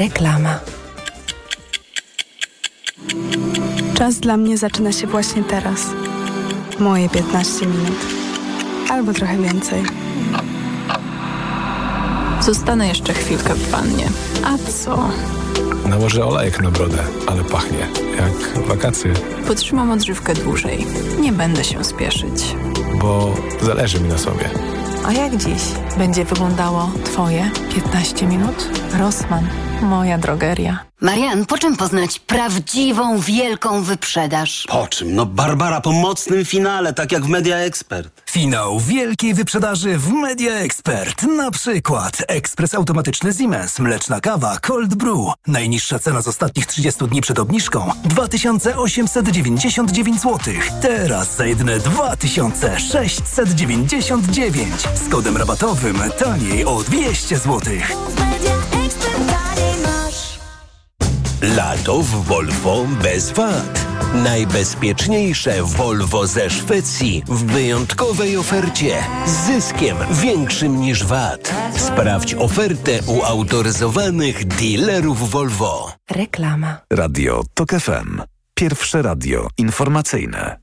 Reklama. Czas dla mnie zaczyna się właśnie teraz. Moje 15 minut. Albo trochę więcej. Zostanę jeszcze chwilkę w wannie. A co? Nałożę olejek na brodę, ale pachnie jak wakacje. Potrzymam odżywkę dłużej. Nie będę się spieszyć. Bo zależy mi na sobie. A jak dziś będzie wyglądało Twoje 15 minut? Rossmann, moja drogeria. Marian, po czym poznać prawdziwą, wielką wyprzedaż? Po czym? No Barbara, po mocnym finale, tak jak w Media Expert. Finał wielkiej wyprzedaży w Media Expert. Na przykład ekspres automatyczny Siemens, mleczna kawa Cold Brew. Najniższa cena z ostatnich 30 dni przed obniżką 2899 zł. Teraz za jedyne 2699. Z kodem rabatowym taniej o 200 zł. Lato w Volvo bez VAT. Najbezpieczniejsze Volvo ze Szwecji w wyjątkowej ofercie z zyskiem większym niż VAT. Sprawdź ofertę u autoryzowanych dealerów Volvo. Reklama. Radio TOK FM. Pierwsze radio informacyjne.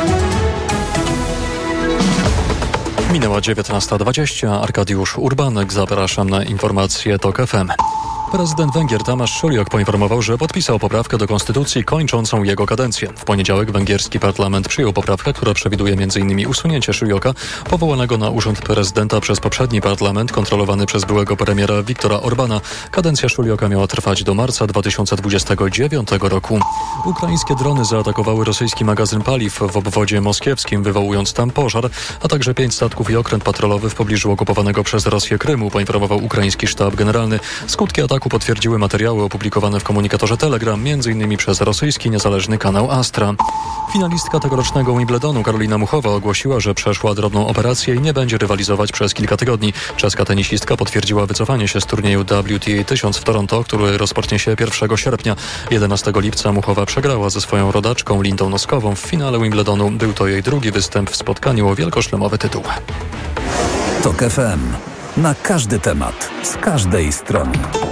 Minęła 19:20. Arkadiusz Urbanek, zapraszam na informacje TOK FM. Prezydent Węgier Tamás Szuliok poinformował, że podpisał poprawkę do konstytucji kończącą jego kadencję. W poniedziałek węgierski parlament przyjął poprawkę, która przewiduje m.in. usunięcie Szulioka, powołanego na urząd prezydenta przez poprzedni parlament kontrolowany przez byłego premiera Viktora Orbana. Kadencja Szulioka miała trwać do marca 2029 roku. Ukraińskie drony zaatakowały rosyjski magazyn paliw w obwodzie moskiewskim, wywołując tam pożar, a także 5 statków i okręt patrolowy w pobliżu okupowanego przez Rosję Krymu, poinformował ukraiński sztab generalny. Skutki ataku potwierdziły materiały opublikowane w komunikatorze Telegram, m.in. przez rosyjski niezależny kanał Astra. Finalistka tegorocznego Wimbledonu Karolina Muchowa ogłosiła, że przeszła drobną operację i nie będzie rywalizować przez kilka tygodni. Czeska tenisistka potwierdziła wycofanie się z turnieju WTA 1000 w Toronto, który rozpocznie się 1 sierpnia. 11 lipca Muchowa przegrała ze swoją rodaczką Lindą Noskową w finale Wimbledonu. Był to jej drugi występ w spotkaniu o wielkoszlemowy tytuł. TOK FM. Na każdy temat, z każdej strony.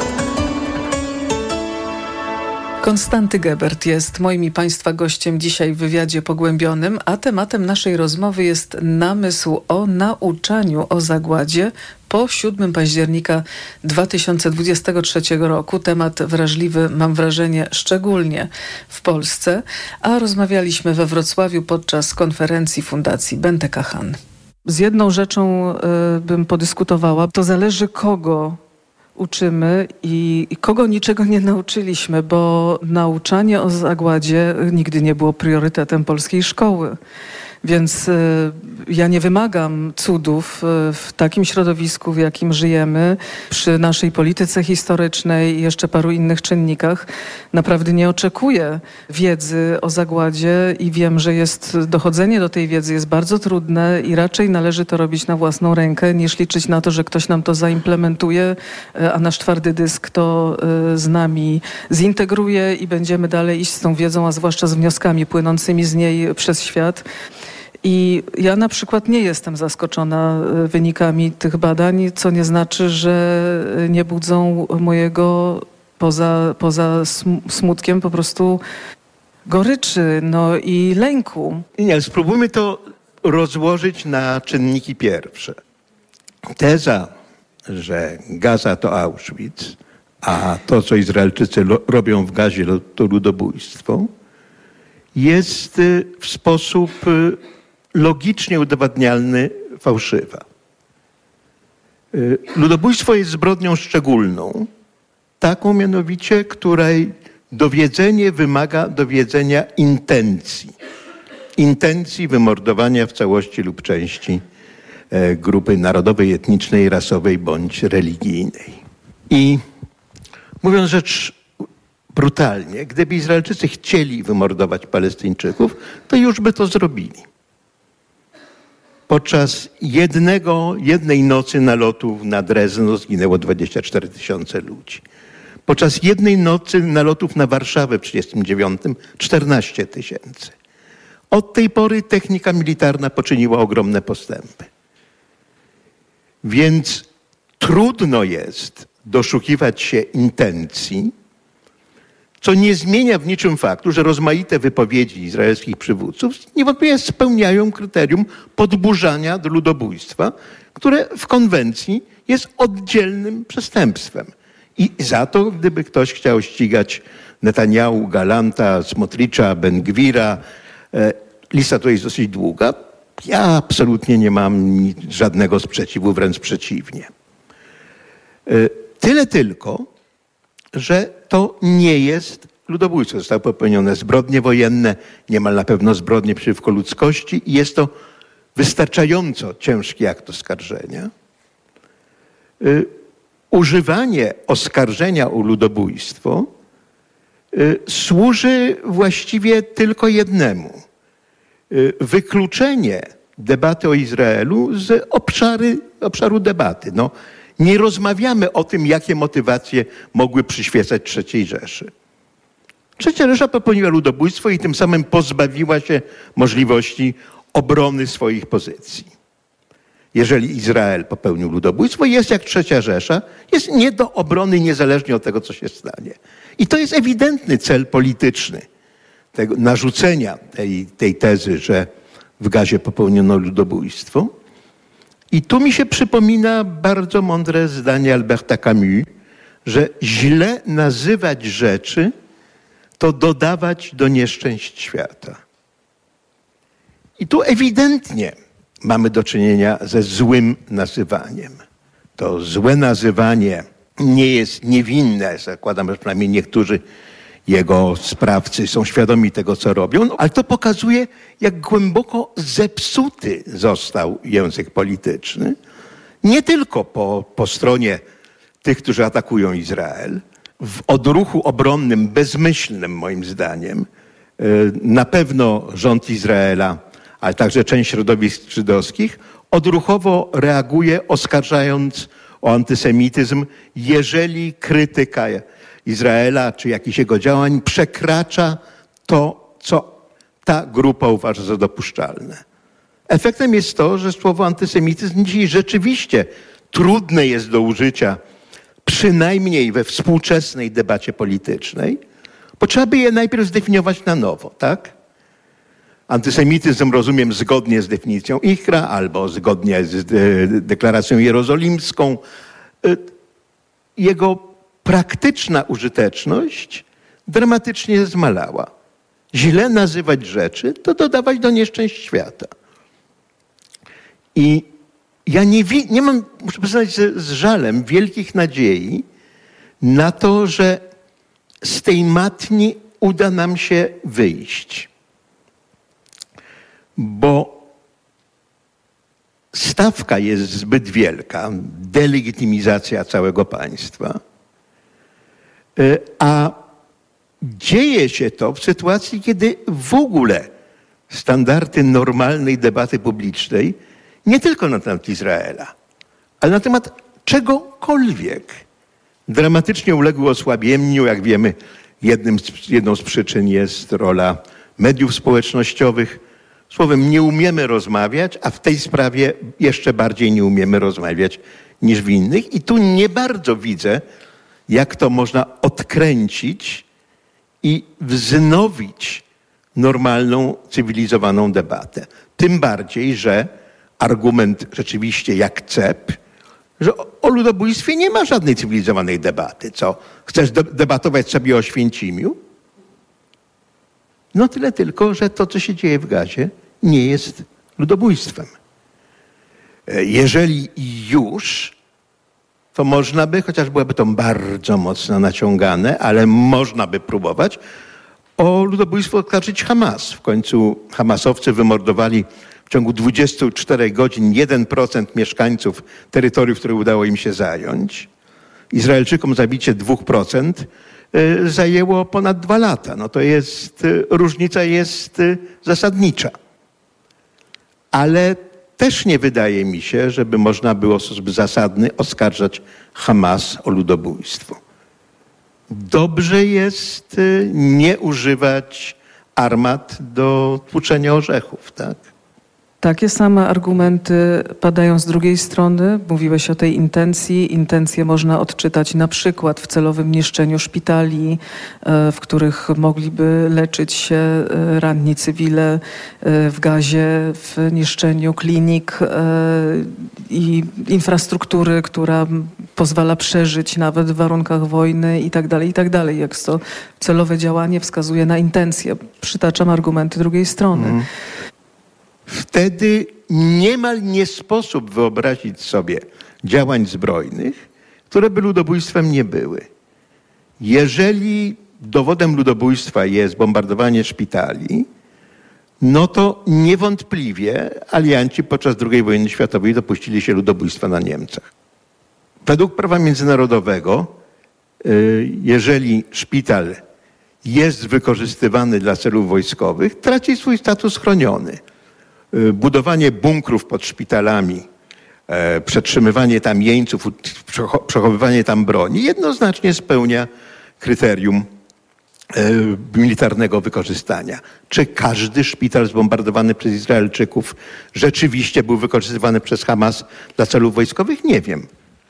Konstanty Gebert jest moim i Państwa gościem dzisiaj w wywiadzie pogłębionym, a tematem naszej rozmowy jest namysł o nauczaniu o zagładzie po 7 października 2023 roku. Temat wrażliwy, mam wrażenie, szczególnie w Polsce, a rozmawialiśmy we Wrocławiu podczas konferencji Fundacji Bente Kachan. Z jedną rzeczą bym podyskutowała, to zależy kogo uczymy i kogo niczego nie nauczyliśmy, bo nauczanie o zagładzie nigdy nie było priorytetem polskiej szkoły. Więc ja nie wymagam cudów w takim środowisku, w jakim żyjemy, przy naszej polityce historycznej i jeszcze paru innych czynnikach. Naprawdę nie oczekuję wiedzy o zagładzie i wiem, że dochodzenie do tej wiedzy jest bardzo trudne i raczej należy to robić na własną rękę, niż liczyć na to, że ktoś nam to zaimplementuje, a nasz twardy dysk to z nami zintegruje i będziemy dalej iść z tą wiedzą, a zwłaszcza z wnioskami płynącymi z niej przez świat. I ja na przykład nie jestem zaskoczona wynikami tych badań, co nie znaczy, że nie budzą mojego poza smutkiem po prostu goryczy, i lęku. Nie, ale spróbujmy to rozłożyć na czynniki pierwsze. Teza, że Gaza to Auschwitz, a to, co Izraelczycy robią w Gazie, to ludobójstwo, jest w sposób logicznie udowadnialny fałszywa. Ludobójstwo jest zbrodnią szczególną, taką mianowicie, której dowiedzenie wymaga dowiedzenia intencji wymordowania w całości lub części grupy narodowej, etnicznej, rasowej bądź religijnej. I mówiąc rzecz brutalnie, gdyby Izraelczycy chcieli wymordować Palestyńczyków, to już by to zrobili. Podczas jednej nocy nalotów na Drezno zginęło 24 000 ludzi. Podczas jednej nocy nalotów na Warszawę w 1939 14 000. Od tej pory technika militarna poczyniła ogromne postępy. Więc trudno jest doszukiwać się intencji, co nie zmienia w niczym faktu, że rozmaite wypowiedzi izraelskich przywódców niewątpliwie spełniają kryterium podburzania do ludobójstwa, które w konwencji jest oddzielnym przestępstwem. I za to, gdyby ktoś chciał ścigać Netanyahu, Galanta, Smotricza, Ben-Gwira, lista to jest dosyć długa, ja absolutnie nie mam żadnego sprzeciwu, wręcz przeciwnie. Tyle tylko, że to nie jest ludobójstwo. Zostały popełnione zbrodnie wojenne, niemal na pewno zbrodnie przeciwko ludzkości i jest to wystarczająco ciężki akt oskarżenia. Używanie oskarżenia o ludobójstwo służy właściwie tylko jednemu. Wykluczenie debaty o Izraelu z obszaru debaty. No, nie rozmawiamy o tym, jakie motywacje mogły przyświecać III Rzeszy. Trzecia Rzesza popełniła ludobójstwo i tym samym pozbawiła się możliwości obrony swoich pozycji. Jeżeli Izrael popełnił ludobójstwo, jest jak Trzecia Rzesza, jest nie do obrony niezależnie od tego, co się stanie. I to jest ewidentny cel polityczny tego narzucenia tej tezy, że w Gazie popełniono ludobójstwo. I tu mi się przypomina bardzo mądre zdanie Alberta Camus, że źle nazywać rzeczy to dodawać do nieszczęść świata. I tu ewidentnie mamy do czynienia ze złym nazywaniem. To złe nazywanie nie jest niewinne, zakładam, że przynajmniej niektórzy jego sprawcy są świadomi tego, co robią, ale to pokazuje, jak głęboko zepsuty został język polityczny. Nie tylko po stronie tych, którzy atakują Izrael. W odruchu obronnym, bezmyślnym moim zdaniem, na pewno rząd Izraela, ale także część środowisk żydowskich odruchowo reaguje, oskarżając o antysemityzm, jeżeli krytyka Izraela czy jakichś jego działań przekracza to, co ta grupa uważa za dopuszczalne. Efektem jest to, że słowo antysemityzm dzisiaj rzeczywiście trudne jest do użycia, przynajmniej we współczesnej debacie politycznej, bo trzeba by je najpierw zdefiniować na nowo, tak? Antysemityzm rozumiem zgodnie z definicją IHRA albo zgodnie z deklaracją jerozolimską. Jego praktyczna użyteczność dramatycznie zmalała. Źle nazywać rzeczy to dodawać do nieszczęść świata. I ja nie mam, muszę przyznać, z żalem wielkich nadziei na to, że z tej matni uda nam się wyjść. Bo stawka jest zbyt wielka, delegitymizacja całego państwa, a dzieje się to w sytuacji, kiedy w ogóle standardy normalnej debaty publicznej, nie tylko na temat Izraela, ale na temat czegokolwiek, dramatycznie uległy osłabieniu. Jak wiemy, jedną z przyczyn jest rola mediów społecznościowych. Słowem, nie umiemy rozmawiać, a w tej sprawie jeszcze bardziej nie umiemy rozmawiać niż w innych. I tu nie bardzo widzę, jak to można odkręcić i wznowić normalną, cywilizowaną debatę. Tym bardziej, że argument rzeczywiście jak cep, że o ludobójstwie nie ma żadnej cywilizowanej debaty. Co, chcesz debatować sobie o Oświęcimiu? No tyle tylko, że to, co się dzieje w Gazie, nie jest ludobójstwem. Jeżeli już, to można by, chociaż byłoby to bardzo mocno naciągane, ale można by próbować o ludobójstwo oskarżyć Hamas. W końcu Hamasowcy wymordowali w ciągu 24 godzin 1% mieszkańców terytoriów, które udało im się zająć. Izraelczykom zabicie 2% zajęło ponad 2 lata. No to jest, różnica jest zasadnicza. Ale też nie wydaje mi się, żeby można było w sposób zasadny oskarżać Hamas o ludobójstwo. Dobrze jest nie używać armat do tłuczenia orzechów, tak? Takie same argumenty padają z drugiej strony. Mówiłeś o tej intencji. Intencje można odczytać na przykład w celowym niszczeniu szpitali, w których mogliby leczyć się ranni cywile, w gazie, w niszczeniu klinik i infrastruktury, która pozwala przeżyć nawet w warunkach wojny i tak dalej, i tak dalej. Jak to celowe działanie wskazuje na intencje. Przytaczam argumenty drugiej strony. Wtedy niemal nie sposób wyobrazić sobie działań zbrojnych, które by ludobójstwem nie były. Jeżeli dowodem ludobójstwa jest bombardowanie szpitali, no to niewątpliwie alianci podczas II wojny światowej dopuścili się ludobójstwa na Niemcach. Według prawa międzynarodowego, jeżeli szpital jest wykorzystywany dla celów wojskowych, traci swój status chroniony. Budowanie bunkrów pod szpitalami, przetrzymywanie tam jeńców, przechowywanie tam broni jednoznacznie spełnia kryterium militarnego wykorzystania. Czy każdy szpital zbombardowany przez Izraelczyków rzeczywiście był wykorzystywany przez Hamas dla celów wojskowych? Nie wiem.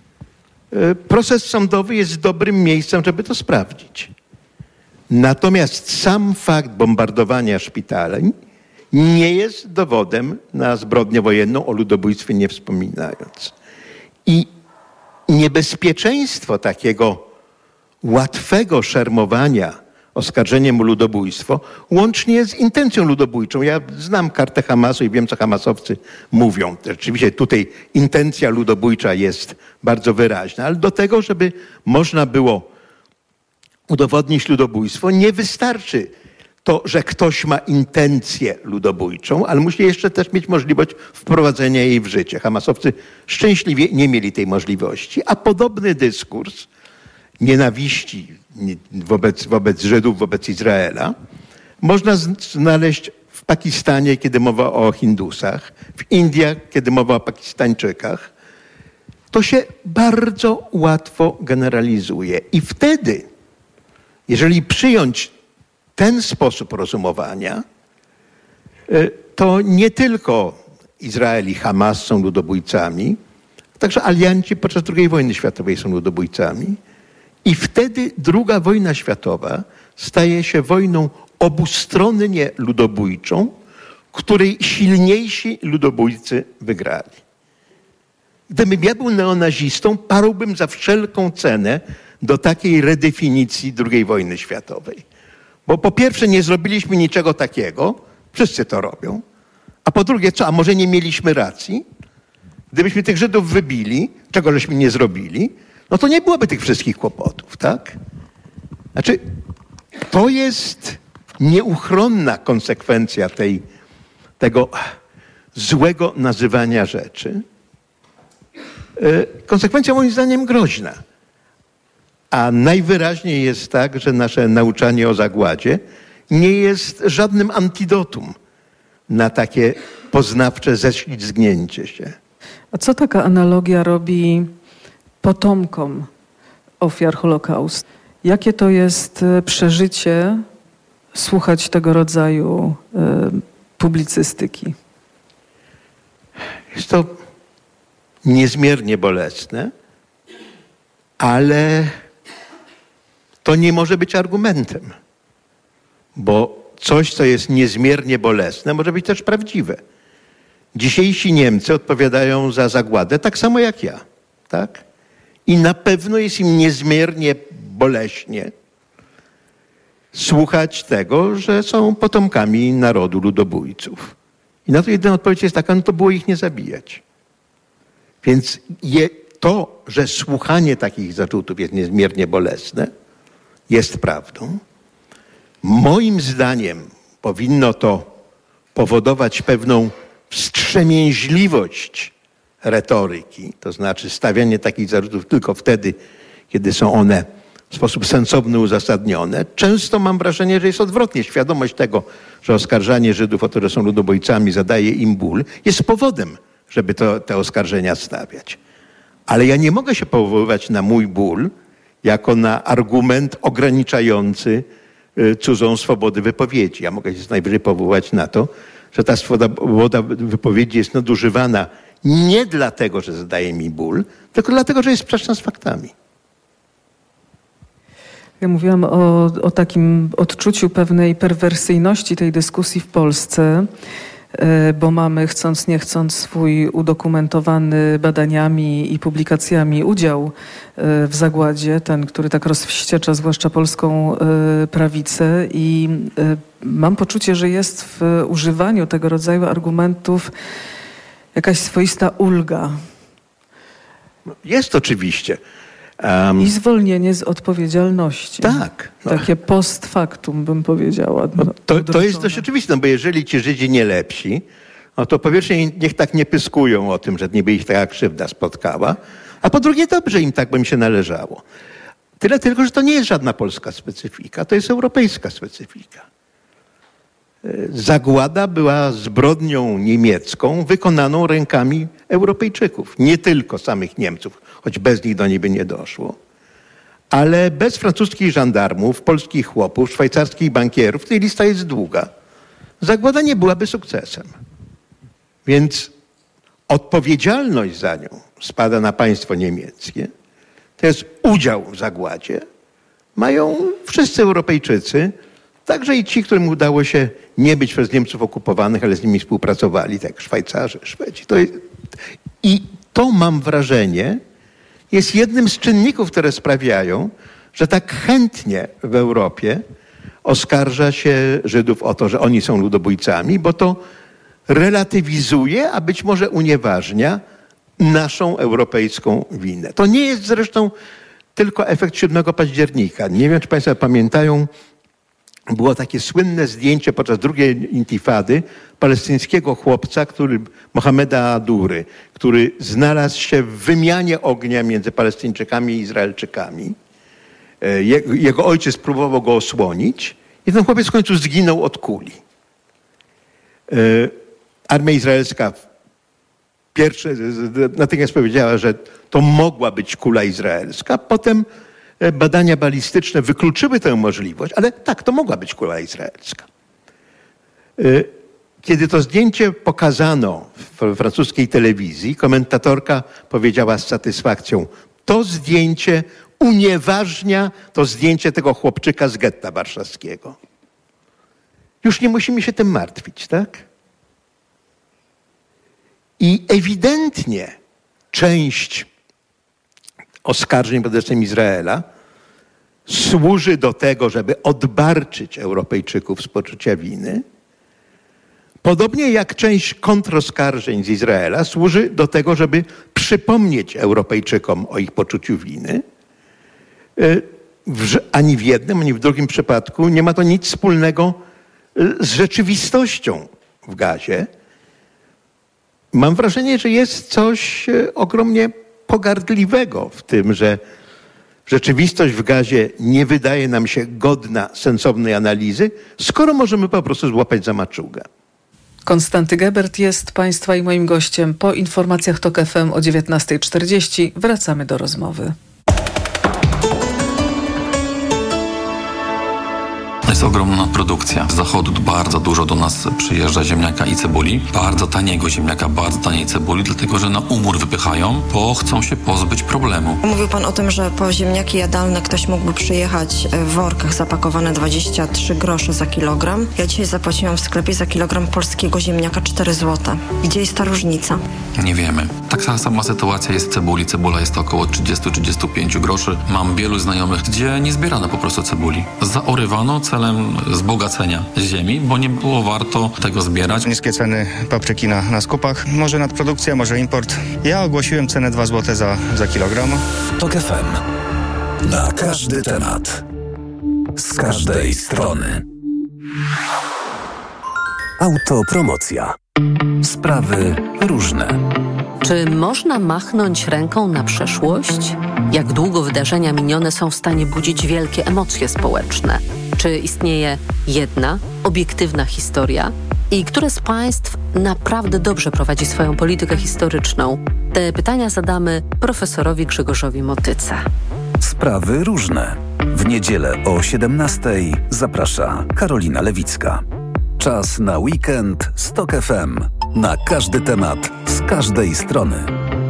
Proces sądowy jest dobrym miejscem, żeby to sprawdzić. Natomiast sam fakt bombardowania szpitali nie jest dowodem na zbrodnię wojenną, o ludobójstwie nie wspominając. I niebezpieczeństwo takiego łatwego szermowania oskarżeniem o ludobójstwo, łącznie z intencją ludobójczą. Ja znam kartę Hamasu i wiem, co hamasowcy mówią. Rzeczywiście tutaj intencja ludobójcza jest bardzo wyraźna, ale do tego, żeby można było udowodnić ludobójstwo, nie wystarczy to, że ktoś ma intencję ludobójczą, ale musi jeszcze też mieć możliwość wprowadzenia jej w życie. Hamasowcy szczęśliwie nie mieli tej możliwości, a podobny dyskurs nienawiści wobec Żydów, wobec Izraela można znaleźć w Pakistanie, kiedy mowa o Hindusach, w Indiach, kiedy mowa o Pakistańczykach. To się bardzo łatwo generalizuje. I wtedy, jeżeli przyjąć ten sposób rozumowania, to nie tylko Izrael i Hamas są ludobójcami, także alianci podczas II wojny światowej są ludobójcami. I wtedy II wojna światowa staje się wojną obustronnie ludobójczą, której silniejsi ludobójcy wygrali. Gdybym ja był neonazistą, parłbym za wszelką cenę do takiej redefinicji II wojny światowej. Bo po pierwsze nie zrobiliśmy niczego takiego, wszyscy to robią, a po drugie co, a może nie mieliśmy racji? Gdybyśmy tych Żydów wybili, czego żeśmy nie zrobili, no to nie byłoby tych wszystkich kłopotów, tak? Znaczy, to jest nieuchronna konsekwencja tego złego nazywania rzeczy. Konsekwencja moim zdaniem groźna. A najwyraźniej jest tak, że nasze nauczanie o zagładzie nie jest żadnym antidotum na takie poznawcze ześlizgnięcie się. A co taka analogia robi potomkom ofiar Holokaustu? Jakie to jest przeżycie słuchać tego rodzaju publicystyki? Jest to niezmiernie bolesne, ale to nie może być argumentem, bo coś, co jest niezmiernie bolesne, może być też prawdziwe. Dzisiejsi Niemcy odpowiadają za zagładę tak samo jak ja, tak? I na pewno jest im niezmiernie boleśnie słuchać tego, że są potomkami narodu ludobójców. I na to jedyna odpowiedź jest taka, no to było ich nie zabijać. Więc to, że słuchanie takich zarzutów jest niezmiernie bolesne, jest prawdą. Moim zdaniem powinno to powodować pewną wstrzemięźliwość retoryki, to znaczy stawianie takich zarzutów tylko wtedy, kiedy są one w sposób sensowny uzasadnione. Często mam wrażenie, że jest odwrotnie. Świadomość tego, że oskarżanie Żydów o to, że są ludobójcami, zadaje im ból, jest powodem, żeby te oskarżenia stawiać. Ale ja nie mogę się powoływać na mój ból jako na argument ograniczający cudzą swobodę wypowiedzi. Ja mogę się najwyżej powoływać na to, że ta swoboda wypowiedzi jest nadużywana nie dlatego, że zadaje mi ból, tylko dlatego, że jest sprzeczna z faktami. Ja mówiłam o takim odczuciu pewnej perwersyjności tej dyskusji w Polsce, bo mamy, chcąc nie chcąc, swój udokumentowany badaniami i publikacjami udział w zagładzie, ten, który tak rozwściecza zwłaszcza polską prawicę, i mam poczucie, że jest w używaniu tego rodzaju argumentów jakaś swoista ulga. Jest oczywiście. I zwolnienie z odpowiedzialności. Tak. Takie post factum, bym powiedziała. To jest dość oczywiste, bo jeżeli ci Żydzi nie lepsi, no to po pierwsze niech tak nie pyskują o tym, że niby ich taka krzywda spotkała, a po drugie dobrze im tak by mi się należało. Tyle tylko, że to nie jest żadna polska specyfika, to jest europejska specyfika. Zagłada była zbrodnią niemiecką wykonaną rękami Europejczyków. Nie tylko samych Niemców, choć bez nich do niej by nie doszło. Ale bez francuskich żandarmów, polskich chłopów, szwajcarskich bankierów, tej lista jest długa. Zagłada nie byłaby sukcesem. Więc odpowiedzialność za nią spada na państwo niemieckie. To jest udział w zagładzie. Mają wszyscy Europejczycy, także i ci, którym udało się nie być przez Niemców okupowanych, ale z nimi współpracowali, tak jak Szwajcarzy, Szwedzi. I to, mam wrażenie, jest jednym z czynników, które sprawiają, że tak chętnie w Europie oskarża się Żydów o to, że oni są ludobójcami, bo to relatywizuje, a być może unieważnia naszą europejską winę. To nie jest zresztą tylko efekt 7 października. Nie wiem, czy państwo pamiętają, było takie słynne zdjęcie podczas drugiej intifady palestyńskiego chłopca, Mohameda Dury, który znalazł się w wymianie ognia między Palestyńczykami i Izraelczykami. Jego ojciec próbował go osłonić i ten chłopiec w końcu zginął od kuli. Armia izraelska natychmiast powiedziała, że to mogła być kula izraelska. Potem badania balistyczne wykluczyły tę możliwość, ale tak, to mogła być kula izraelska. Kiedy to zdjęcie pokazano w francuskiej telewizji, komentatorka powiedziała z satysfakcją: to zdjęcie unieważnia to zdjęcie tego chłopczyka z getta warszawskiego. Już nie musimy się tym martwić, tak? I ewidentnie część oskarżeń pod adresem Izraela służy do tego, żeby odbarczyć Europejczyków z poczucia winy. Podobnie jak część kontroskarżeń z Izraela służy do tego, żeby przypomnieć Europejczykom o ich poczuciu winy. Ani w jednym, ani w drugim przypadku nie ma to nic wspólnego z rzeczywistością w Gazie. Mam wrażenie, że jest coś ogromnie pogardliwego w tym, że rzeczywistość w Gazie nie wydaje nam się godna sensownej analizy, skoro możemy po prostu złapać za maczugę. Konstanty Gebert jest państwa i moim gościem. Po informacjach TOK FM o 19:40 wracamy do rozmowy. Jest ogromna produkcja. Z zachodu bardzo dużo do nas przyjeżdża ziemniaka i cebuli. Bardzo taniego ziemniaka, bardzo taniej cebuli, dlatego że na umór wypychają, bo chcą się pozbyć problemu. Mówił pan o tym, że po ziemniaki jadalne ktoś mógłby przyjechać w workach zapakowane 23 grosze za kilogram. Ja dzisiaj zapłaciłam w sklepie za kilogram polskiego ziemniaka 4 zł. Gdzie jest ta różnica? Nie wiemy. Tak sama sytuacja jest w cebuli. Cebula jest około 30-35 groszy. Mam wielu znajomych, gdzie nie zbierano po prostu cebuli. Zaorywano celem wzbogacenia ziemi, bo nie było warto tego zbierać. Niskie ceny papryki na skupach. Może nadprodukcja, może import. Ja ogłosiłem cenę 2 zł za kilogram. TOK FM. Na każdy temat. Z każdej strony. Autopromocja. Sprawy różne. Czy można machnąć ręką na przeszłość? Jak długo wydarzenia minione są w stanie budzić wielkie emocje społeczne? Czy istnieje jedna, obiektywna historia? I które z państw naprawdę dobrze prowadzi swoją politykę historyczną? Te pytania zadamy profesorowi Grzegorzowi Motyce. Sprawy różne. W niedzielę o 17:00 zaprasza Karolina Lewicka. Czas na weekend z TOK FM. Na każdy temat, z każdej strony.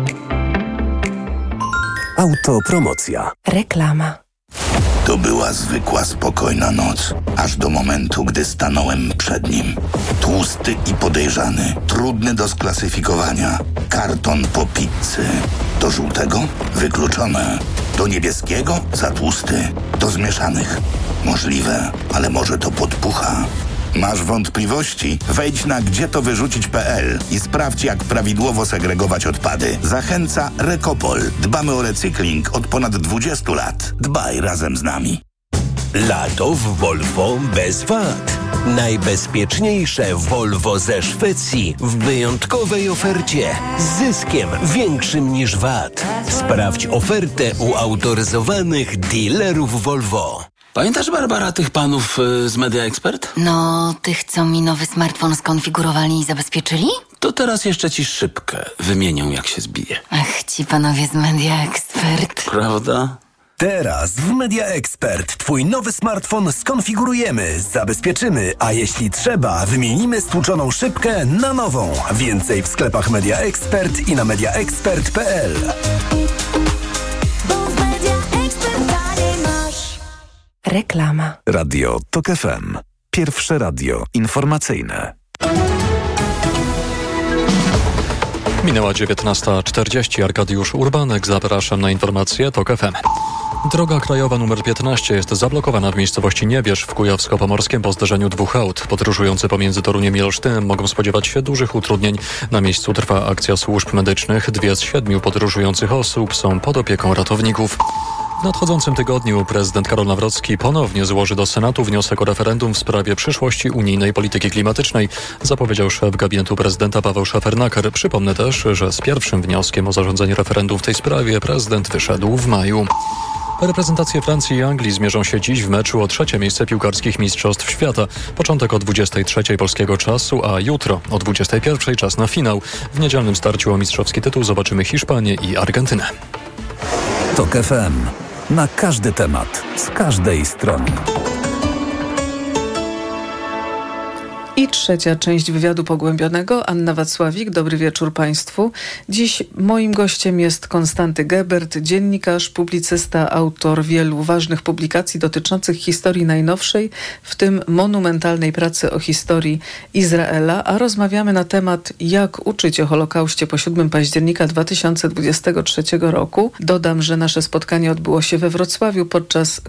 Autopromocja. Reklama. To była zwykła, spokojna noc, aż do momentu, gdy stanąłem przed nim. Tłusty i podejrzany, trudny do sklasyfikowania. Karton po pizzy. Do żółtego? Wykluczone. Do niebieskiego? Za tłusty. Do zmieszanych? Możliwe, ale może to podpucha. Masz wątpliwości? Wejdź na gdzietowyrzucić.pl i sprawdź, jak prawidłowo segregować odpady. Zachęca Recopol. Dbamy o recykling od ponad 20 lat. Dbaj razem z nami. Lato w Volvo bez VAT. Najbezpieczniejsze Volvo ze Szwecji w wyjątkowej ofercie z zyskiem większym niż VAT. Sprawdź ofertę u autoryzowanych dealerów Volvo. Pamiętasz, Barbara, tych panów z Media Expert? No, tych, co mi nowy smartfon skonfigurowali i zabezpieczyli? To teraz jeszcze ci szybkę wymienią, jak się zbije. Ach, ci panowie z Media Expert. Prawda? Teraz w Media Expert twój nowy smartfon skonfigurujemy, zabezpieczymy, a jeśli trzeba, wymienimy stłuczoną szybkę na nową. Więcej w sklepach Media Expert i na mediaexpert.pl. Reklama. Radio TOK FM. Pierwsze radio informacyjne. Minęła 19:40. Arkadiusz Urbanek. Zapraszam na informacje TOK FM. Droga krajowa nr 15 jest zablokowana w miejscowości Niebierz w Kujawsko-Pomorskiem po zdarzeniu dwóch aut. Podróżujący pomiędzy Toruniem i Olsztynem mogą spodziewać się dużych utrudnień. Na miejscu trwa akcja służb medycznych. 2 z 7 podróżujących osób są pod opieką ratowników. W nadchodzącym tygodniu prezydent Karol Nawrocki ponownie złoży do Senatu wniosek o referendum w sprawie przyszłości unijnej polityki klimatycznej, zapowiedział szef gabinetu prezydenta Paweł Szefernaker. Przypomnę też, że z pierwszym wnioskiem o zarządzenie referendum w tej sprawie prezydent wyszedł w maju. Reprezentacje Francji i Anglii zmierzą się dziś w meczu o 3. miejsce piłkarskich mistrzostw świata. Początek o 23:00 polskiego czasu, a jutro o 21:00 czas na finał. W niedzielnym starciu o mistrzowski tytuł zobaczymy Hiszpanię i Argentynę. TOK FM. Na każdy temat, z każdej strony. I trzecia część wywiadu pogłębionego. Anna Wacławik, dobry wieczór Państwu. Dziś moim gościem jest Konstanty Gebert, dziennikarz, publicysta, autor wielu ważnych publikacji dotyczących historii najnowszej, w tym monumentalnej pracy o historii Izraela, a rozmawiamy na temat, jak uczyć o Holokauście po 7 października 2023 roku. Dodam, że nasze spotkanie odbyło się we Wrocławiu podczas